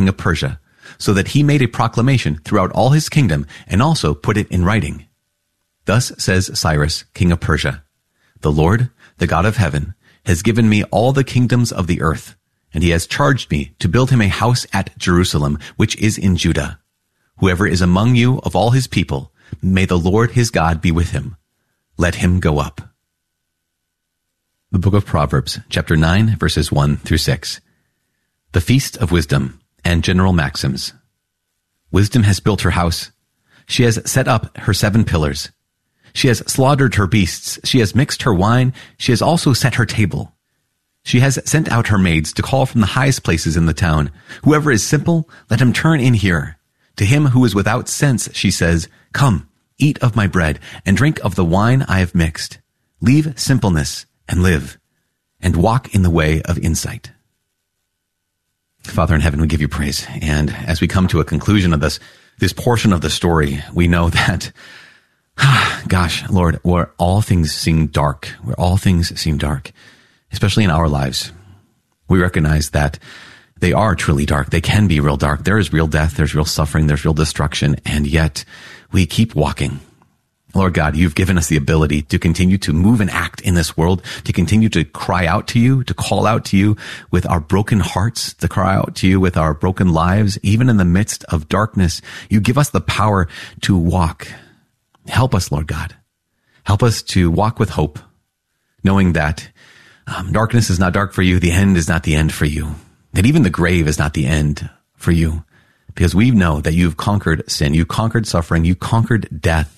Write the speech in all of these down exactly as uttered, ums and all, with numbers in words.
king of Persia, so that he made a proclamation throughout all his kingdom and also put it in writing. Thus says Cyrus, king of Persia, the Lord, the God of heaven, has given me all the kingdoms of the earth, and he has charged me to build him a house at Jerusalem, which is in Judah. Whoever is among you of all his people, may the Lord his God be with him. Let him go up. The book of Proverbs, chapter nine, verses one through six. The feast of wisdom and general maxims. Wisdom has built her house. She has set up her seven pillars. She has slaughtered her beasts. She has mixed her wine. She has also set her table. She has sent out her maids to call from the highest places in the town. Whoever is simple, let him turn in here. To him who is without sense, she says, come, eat of my bread and drink of the wine I have mixed. Leave simpleness and live, and walk in the way of insight. Father in heaven, we give you praise. And as we come to a conclusion of this, this portion of the story, we know that, gosh, Lord, where all things seem dark, where all things seem dark, especially in our lives, we recognize that they are truly dark. They can be real dark. There is real death. There's real suffering. There's real destruction. And yet we keep walking. Lord God, you've given us the ability to continue to move and act in this world, to continue to cry out to you, to call out to you with our broken hearts, to cry out to you with our broken lives, even in the midst of darkness. You give us the power to walk. Help us, Lord God. Help us to walk with hope, knowing that um, darkness is not dark for you. The end is not the end for you. That even the grave is not the end for you, because we know that you've conquered sin. You conquered suffering. You conquered death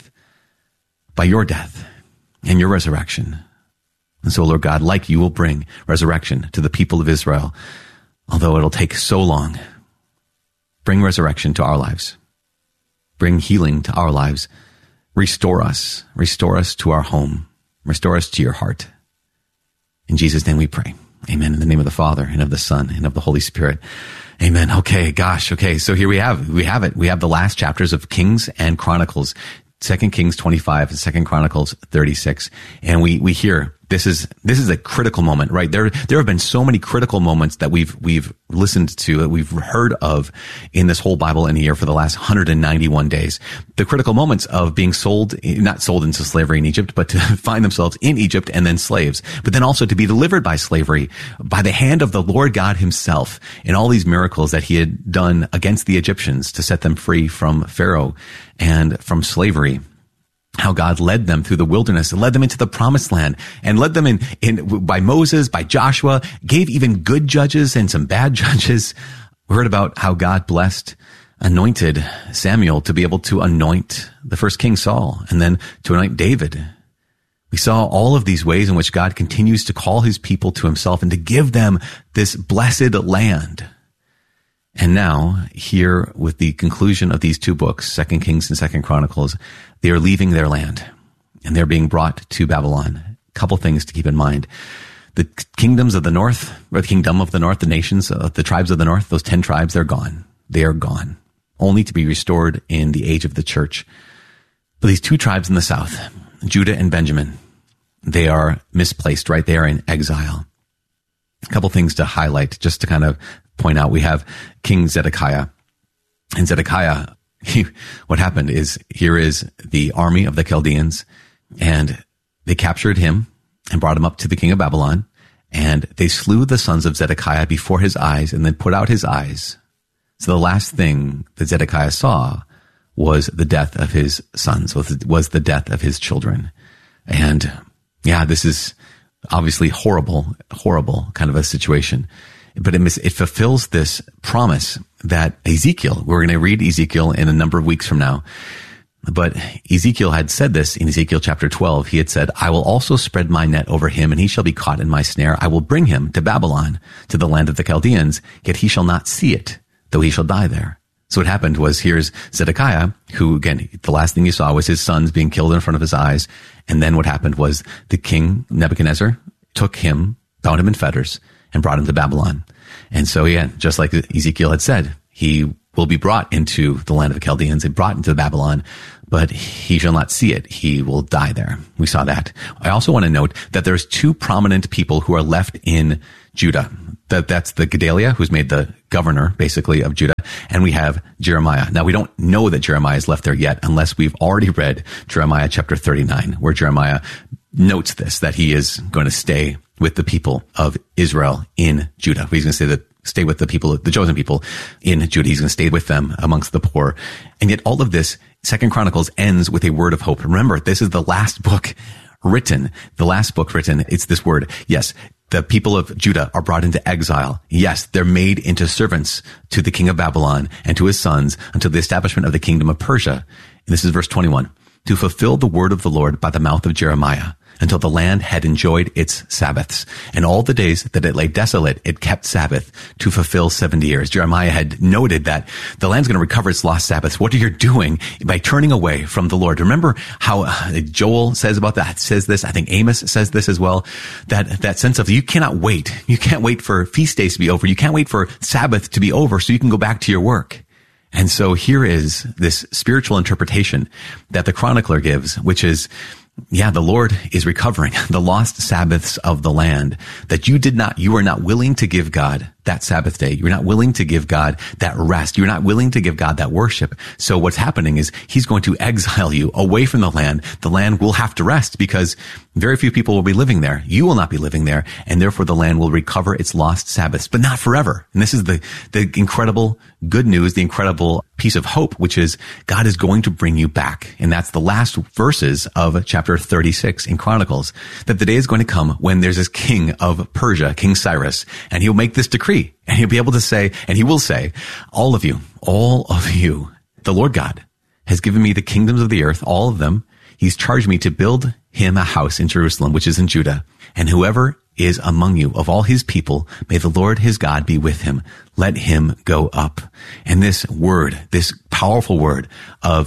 by your death and your resurrection. And so, Lord God, like you will bring resurrection to the people of Israel, although it'll take so long. Bring resurrection to our lives. Bring healing to our lives. Restore us. Restore us to our home. Restore us to your heart. In Jesus' name we pray. Amen. In the name of the Father and of the Son and of the Holy Spirit. Amen. Okay, gosh. Okay, so here we have, we have it. We have the last chapters of Kings and Chronicles. Second Kings twenty-five and Second Chronicles thirty-six. And we, we hear this is, this is a critical moment, right? There, there have been so many critical moments that we've, we've listened to, that we've heard of in this whole Bible in a year for the last one hundred ninety-one days. The critical moments of being sold, not sold into slavery in Egypt, but to find themselves in Egypt and then slaves, but then also to be delivered by slavery by the hand of the Lord God himself, and all these miracles that he had done against the Egyptians to set them free from Pharaoh and from slavery. How God led them through the wilderness and led them into the promised land and led them in, in by Moses, by Joshua, gave even good judges and some bad judges. We heard about how God blessed, anointed Samuel to be able to anoint the first king Saul and then to anoint David. We saw all of these ways in which God continues to call his people to himself and to give them this blessed land. And now, here with the conclusion of these two books, Second Kings and Second Chronicles, they are leaving their land and they're being brought to Babylon. A couple things to keep in mind. The kingdoms of the north, or the kingdom of the north, the nations, uh, the tribes of the north, those ten tribes, they're gone. They are gone, only to be restored in the age of the church. But these two tribes in the south, Judah and Benjamin, they are misplaced, right? They are in exile. A couple things to highlight, just to kind of point out. We have King Zedekiah. And Zedekiah, he, what happened is, here is the army of the Chaldeans, and they captured him and brought him up to the king of Babylon, and they slew the sons of Zedekiah before his eyes and then put out his eyes. So the last thing that Zedekiah saw was the death of his sons, was the death of his children. And yeah, this is obviously horrible, horrible kind of a situation. But it, mis- it fulfills this promise that Ezekiel, we're going to read Ezekiel in a number of weeks from now, but Ezekiel had said this in Ezekiel chapter twelve. He had said, I will also spread my net over him, and he shall be caught in my snare. I will bring him to Babylon, to the land of the Chaldeans, yet he shall not see it, though he shall die there. So what happened was, here's Zedekiah, who, again, the last thing he saw was his sons being killed in front of his eyes. And then what happened was the king Nebuchadnezzar took him, bound him in fetters, and brought him to Babylon. And so, yeah, just like Ezekiel had said, he will be brought into the land of the Chaldeans and brought into Babylon, but he shall not see it. He will die there. We saw that. I also want to note that there's two prominent people who are left in Judah. That that's the Gedaliah, who's made the governor, basically, of Judah, and we have Jeremiah. Now, we don't know that Jeremiah is left there yet unless we've already read Jeremiah chapter thirty-nine, where Jeremiah notes this, that he is going to stay with the people of Israel in Judah. He's going to say that stay with the people, the chosen people in Judah. He's going to stay with them amongst the poor. And yet all of this, Second Chronicles ends with a word of hope. Remember, this is the last book written, the last book written. It's this word. Yes, the people of Judah are brought into exile. Yes, they're made into servants to the king of Babylon and to his sons until the establishment of the kingdom of Persia. And this is verse twenty-one. To fulfill the word of the Lord by the mouth of Jeremiah, until the land had enjoyed its Sabbaths. And all the days that it lay desolate, it kept Sabbath to fulfill seventy years. Jeremiah had noted that the land's going to recover its lost Sabbaths. What are you doing by turning away from the Lord? Remember how Joel says about that, says this. I think Amos says this as well. That, that sense of you cannot wait. You can't wait for feast days to be over. You can't wait for Sabbath to be over so you can go back to your work. And so here is this spiritual interpretation that the chronicler gives, which is, yeah, the Lord is recovering the lost Sabbaths of the land that you did not, you were not willing to give God that Sabbath day. You're not willing to give God that rest. You're not willing to give God that worship. So what's happening is he's going to exile you away from the land. The land will have to rest because very few people will be living there. You will not be living there. And therefore the land will recover its lost Sabbaths, but not forever. And this is the, the incredible good news, the incredible piece of hope, which is God is going to bring you back. And that's the last verses of chapter thirty-six in Chronicles, that the day is going to come when there's this king of Persia, King Cyrus, and he'll make this decree. And he'll be able to say, and he will say, all of you, all of you, the Lord God has given me the kingdoms of the earth, all of them. He's charged me to build him a house in Jerusalem, which is in Judah. And whoever is among you of all his people, may the Lord his God be with him. Let him go up. And this word, this powerful word of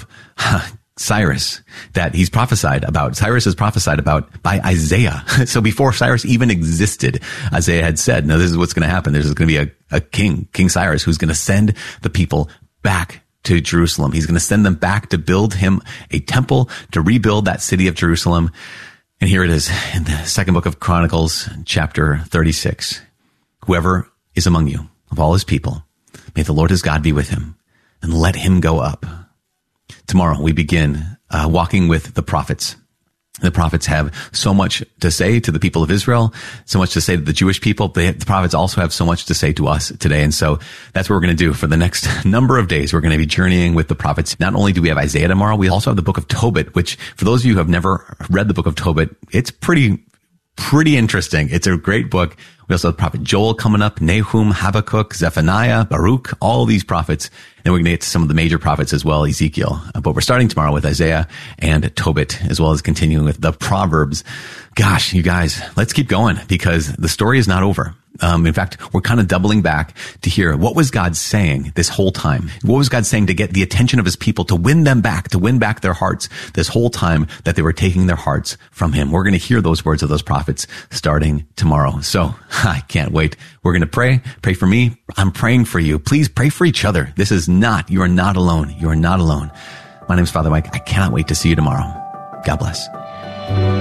Cyrus that he's prophesied about, Cyrus is prophesied about by Isaiah. So before Cyrus even existed, Isaiah had said, no, this is what's going to happen. There's going to be a, a king, King Cyrus, who's going to send the people back to Jerusalem. He's going to send them back to build him a temple, to rebuild that city of Jerusalem. And here it is in the second book of Chronicles, chapter thirty-six. Whoever is among you of all his people, may the Lord his God be with him, and let him go up. Tomorrow we begin uh, walking with the prophets. The prophets have so much to say to the people of Israel, so much to say to the Jewish people. They, the prophets also have so much to say to us today. And so that's what we're going to do for the next number of days. We're going to be journeying with the prophets. Not only do we have Isaiah tomorrow, we also have the book of Tobit, which for those of you who have never read the book of Tobit, it's pretty, pretty interesting. It's a great book. We also have Prophet Joel coming up, Nahum, Habakkuk, Zephaniah, Baruch, all these prophets. And we're going to get to some of the major prophets as well, Ezekiel. But we're starting tomorrow with Isaiah and Tobit, as well as continuing with the Proverbs. Gosh, you guys, let's keep going because the story is not over. Um, in fact, we're kind of doubling back to hear what was God saying this whole time? What was God saying to get the attention of his people, to win them back, to win back their hearts this whole time that they were taking their hearts from him? We're going to hear those words of those prophets starting tomorrow. So I can't wait. We're going to pray. Pray for me. I'm praying for you. Please pray for each other. This is not, you are not alone. You are not alone. My name is Father Mike. I cannot wait to see you tomorrow. God bless.